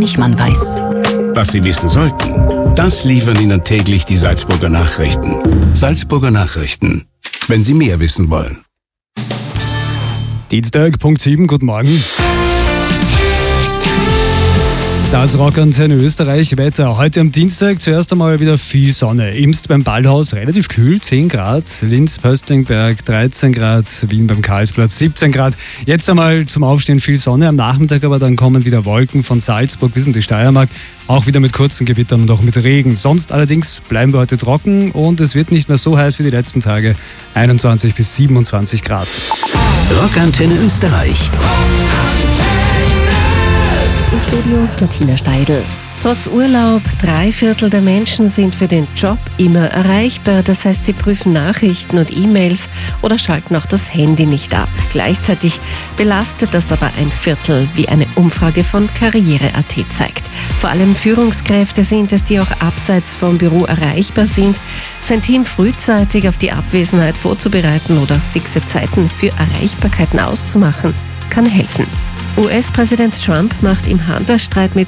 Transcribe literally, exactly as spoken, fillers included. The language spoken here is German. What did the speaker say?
Eichmann weiß. Was Sie wissen sollten, das liefern Ihnen täglich die Salzburger Nachrichten. Salzburger Nachrichten, wenn Sie mehr wissen wollen. Dienstag, Punkt sieben, guten Morgen. Das Rockantenne Österreich Wetter. Heute am Dienstag zuerst einmal wieder viel Sonne. Imst beim Ballhaus relativ kühl, zehn Grad. Linz, Pöstlingberg dreizehn Grad. Wien beim Karlsplatz siebzehn Grad. Jetzt einmal zum Aufstehen viel Sonne. Am Nachmittag aber dann kommen wieder Wolken von Salzburg bis in die Steiermark. Auch wieder mit kurzen Gewittern und auch mit Regen. Sonst allerdings bleiben wir heute trocken und es wird nicht mehr so heiß wie die letzten Tage. einundzwanzig bis siebenundzwanzig Grad. Rockantenne Österreich. Im Studio Martina Steidl. Trotz Urlaub, drei Viertel der Menschen sind für den Job immer erreichbar. Das heißt, sie prüfen Nachrichten und E-Mails oder schalten auch das Handy nicht ab. Gleichzeitig belastet das aber ein Viertel, wie eine Umfrage von Karriere Punkt at zeigt. Vor allem Führungskräfte sind es, die auch abseits vom Büro erreichbar sind. Sein Team frühzeitig auf die Abwesenheit vorzubereiten oder fixe Zeiten für Erreichbarkeiten auszumachen, kann helfen. U S-Präsident Trump macht im Handelsstreit mit